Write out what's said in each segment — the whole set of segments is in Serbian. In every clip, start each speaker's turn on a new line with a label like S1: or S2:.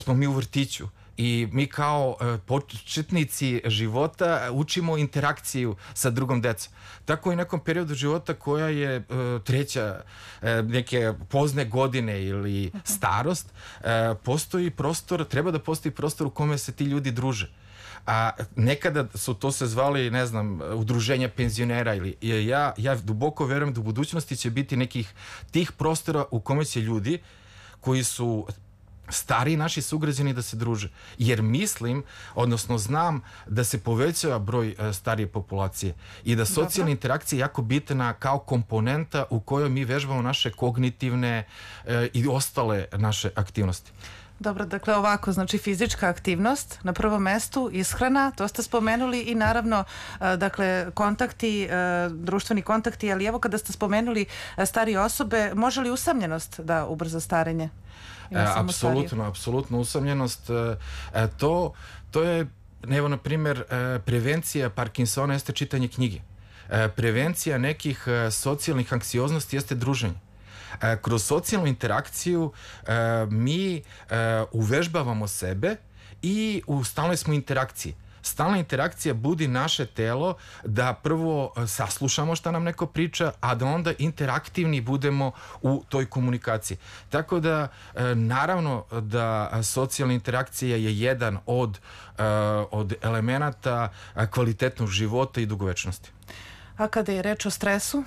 S1: smo mi u vrtiću i mi kao početnici života učimo interakciju sa drugom decom. Tako i nekom periodu života koja je treća, neke pozne godine ili starost, postoji prostor, treba da postoji prostor u kome se ti ljudi druže. A nekada su to se zvali, ne znam, udruženja penzionera ili ja duboko verujem da u budućnosti će biti nekih tih prostora u kome će ljudi koji su stariji naši sugrađani da se druže. Jer mislim, odnosno znam da se povećava broj starije populacije i da socijalna interakcija je jako bitna kao komponenta u kojoj mi vežbamo naše kognitivne i ostale naše aktivnosti.
S2: Dobro, dakle ovako, znači fizička aktivnost na prvom mestu, ishrana, to ste spomenuli i naravno, dakle, kontakti, društveni kontakti, ali evo kada ste spomenuli starije osobe, može li usamljenost da ubrza starenje?
S1: Apsolutno usamljenost. To je, evo na primjer, prevencija Parkinsona jeste čitanje knjige. Prevencija nekih socijalnih anksioznosti jeste druženje. Kroz socijalnu interakciju mi uvežbavamo sebe i u stalnoj smo interakciji. Stalna interakcija budi naše telo da prvo saslušamo šta nam neko priča, a da onda interaktivni budemo u toj komunikaciji. Tako da, naravno da socijalna interakcija je jedan od elemenata kvalitetnog života i dugovečnosti.
S2: A kada je reč o stresu?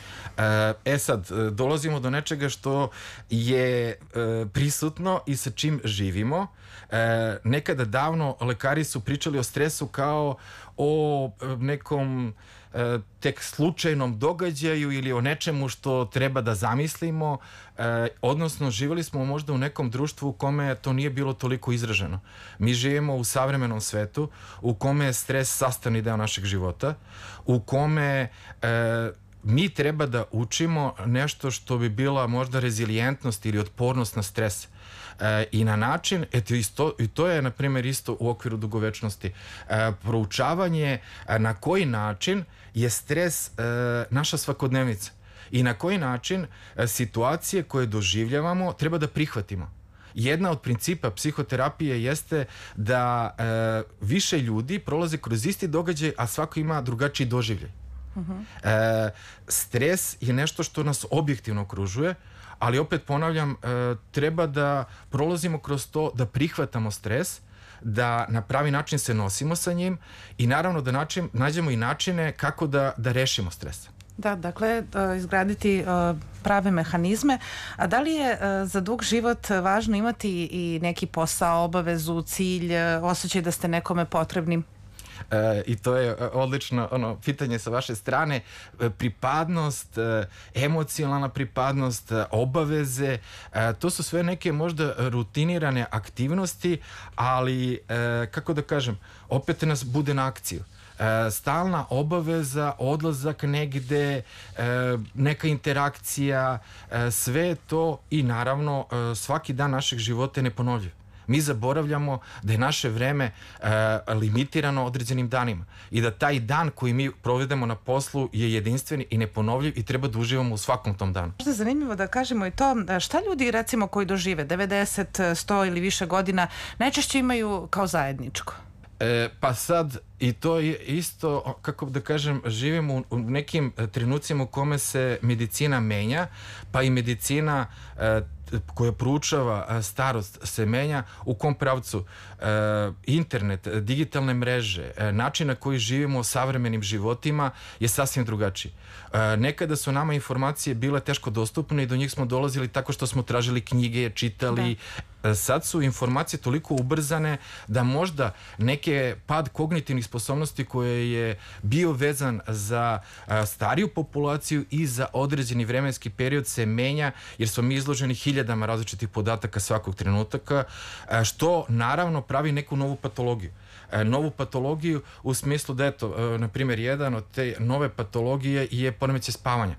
S1: Sad, dolazimo do nečega što je prisutno i sa čim živimo. Nekada davno lekari su pričali o stresu kao o nekom tek slučajnom događaju ili o nečemu što treba da zamislimo, odnosno živjeli smo možda u nekom društvu u kome to nije bilo toliko izraženo. Mi živimo u savremenom svetu u kome je stres sastavni deo našeg života, u kome mi treba da učimo nešto što bi bila možda rezilijentnost ili otpornost na stres. I na način, i to je na primjer isto u okviru dugovečnosti, proučavanje na koji način je stres naša svakodnevnica i na koji način situacije koje doživljavamo treba da prihvatimo. Jedna od principa psihoterapije jeste da više ljudi prolaze kroz isti događaj, a svako ima drugačiji doživljaj. Stres je nešto što nas objektivno okružuje, ali opet ponavljam, treba da prolazimo kroz to, da prihvatamo stres, da na pravi način se nosimo sa njim i naravno da nađemo i načine kako da rešimo stres.
S2: Da, dakle, izgraditi prave mehanizme. A da li je za dug život važno imati i neki posao, obavezu, cilj, osjećaj da ste nekome potrebni?
S1: I to je odlično pitanje sa vaše strane. Pripadnost, emocionalna pripadnost, obaveze, to su sve neke možda rutinirane aktivnosti, ali, kako da kažem, opet nas bude na akciju. Stalna obaveza, odlazak negde, neka interakcija, sve to i naravno svaki dan našeg života je neponovljiv. Mi zaboravljamo da je naše vreme limitirano određenim danima i da taj dan koji mi provedemo na poslu je jedinstven i neponovljiv i treba da uživamo u svakom tom danu.
S2: Možda je zanimljivo da kažemo i to, šta ljudi recimo koji dožive 90, 100 ili više godina najčešće imaju kao zajedničko?
S1: Pa sad, i to je isto, kako da kažem, živimo u nekim trenucima u kome se medicina menja, pa i medicina koja proučava starost se menja. U kom pravcu? Internet, digitalne mreže, način na koji živimo savremenim životima je sasvim drugačiji. Nekada su nama informacije bile teško dostupne i do njih smo dolazili tako što smo tražili knjige, čitali. Sad su informacije toliko ubrzane da možda neke pad kognitivnih sposobnosti koje je bio vezan za stariju populaciju i za određeni vremenski period se menja, jer smo mi izloženi hiljadama različitih podataka svakog trenutaka, što naravno pravi neku novu patologiju. Novu patologiju u smislu da, eto, na primjer, jedan od te nove patologije je poremećaj spavanja.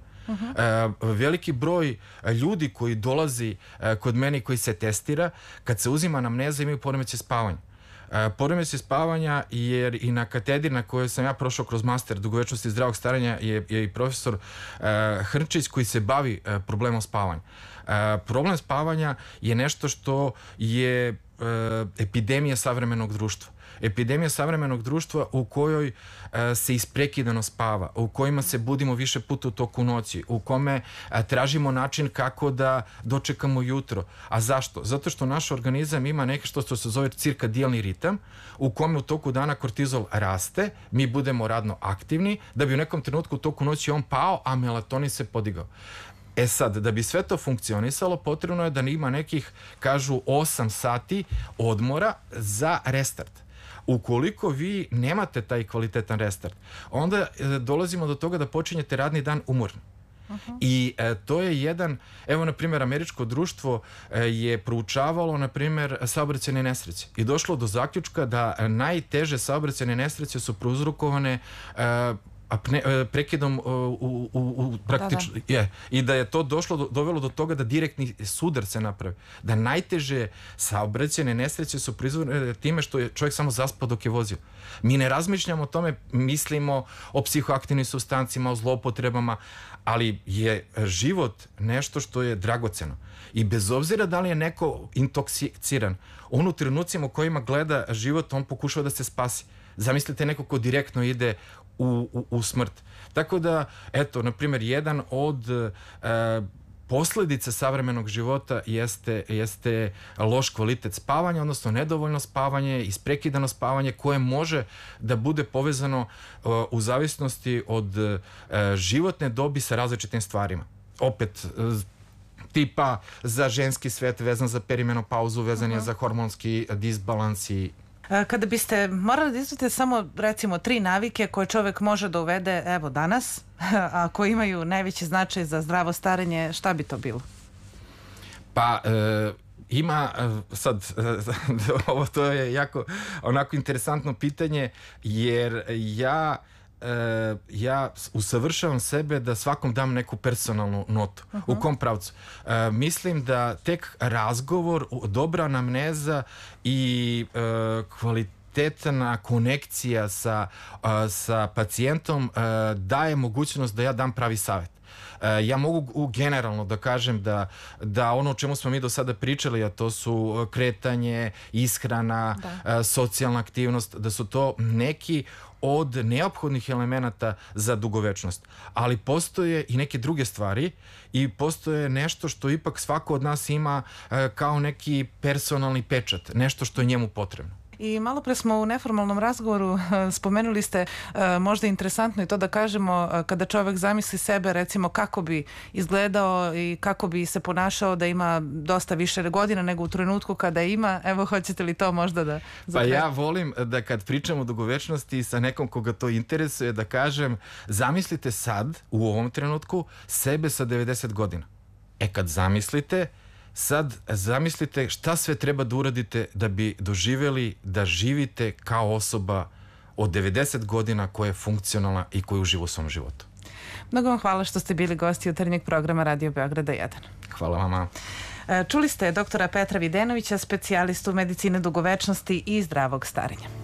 S1: Veliki broj ljudi koji dolazi kod mene i koji se testira, kad se uzima anamneza, imaju poremećaj spavanja. Poremećaj spavanja, jer i na katedri na kojoj sam ja prošao kroz master dugovečnosti i zdravog starenja je i profesor Hrnčić koji se bavi problemom spavanja. Problem spavanja je nešto što je epidemija savremenog društva. Epidemija savremenog društva u kojoj se isprekidano spava, u kojima se budimo više puta u toku noći, u kome tražimo način kako da dočekamo jutro. A zašto? Zato što naš organizam ima nešto što se zove cirkadijalni ritam, u kome u toku dana kortizol raste, mi budemo radno aktivni, da bi u nekom trenutku u toku noći on pao, a melatonin se podigao. E sad, da bi sve to funkcionisalo, potrebno je da ima nekih, kažu, 8 sati odmora za restart. Ukoliko vi nemate taj kvalitetan restart, onda dolazimo do toga da počinjete radni dan umorni. I to je jedan, evo na primjer američko društvo je proučavalo na primjer saobraćajne nesreće i došlo do zaključka da najteže saobraćajne nesreće su prouzrokovane prekidom praktično i da je to dovelo do toga da direktni sudar se napravi, da najteže saobraćajne nesreće su proizvodne time što je čovjek samo zaspao dok je vozio. Mi ne razmišljamo o tome, mislimo o psihoaktivnim supstancima, o zloupotrebama, ali je život nešto što je dragoceno i bez obzira da li je neko intoksiciran, on u trenucima u kojima gleda život, on pokušava da se spasi. Zamislite neko ko direktno ide u smrt. Tako da, eto, na primjer, jedan od posljedica savremenog života jeste loš kvalitet spavanja, odnosno nedovoljno spavanje, isprekidano spavanje koje može da bude povezano u zavisnosti od životne dobi sa različitim stvarima. Opet, tipa za ženski svet vezan za perimenopauzu, vezan je za hormonski disbalans i
S2: kada biste morali da izdvojite samo recimo 3 navike koje čovjek može da uvede evo danas, a koje imaju najveći značaj za zdravo starenje, šta bi to bilo?
S1: Pa ima sad ovo to je jako onako interesantno pitanje jer ja usavršavam sebe da svakom dam neku personalnu notu. U kom pravcu? Mislim da tek razgovor, dobra anamneza i kvalitetna konekcija sa pacijentom daje mogućnost da ja dam pravi savjet. Ja mogu generalno da kažem da ono o čemu smo mi do sada pričali, a to su kretanje, ishrana, socijalna aktivnost, da su to neki od neophodnih elemenata za dugovečnost. Ali postoje i neke druge stvari i postoje nešto što ipak svako od nas ima kao neki personalni pečat, nešto što je njemu potrebno.
S2: I malo pre smo u neformalnom razgovoru spomenuli ste možda interesantno i to da kažemo kada čovjek zamisli sebe recimo kako bi izgledao i kako bi se ponašao da ima dosta više godina nego u trenutku kada ima. Evo, hoćete li to možda da
S1: zaključite? Pa ja volim da kad pričam o dugovečnosti sa nekom koga to interesuje da kažem zamislite sad u ovom trenutku sebe sa 90 godina. Kad zamislite sad zamislite šta sve treba da uradite da bi doživjeli da živite kao osoba od 90 godina koja je funkcionalna i koja uživa u svom životu.
S2: Mnogo vam hvala što ste bili gosti jutarnjeg programa Radio Beograda 1.
S1: Hvala vama.
S2: Čuli ste doktora Petra Videnovića, specijalistu medicine dugovečnosti i zdravog starenja.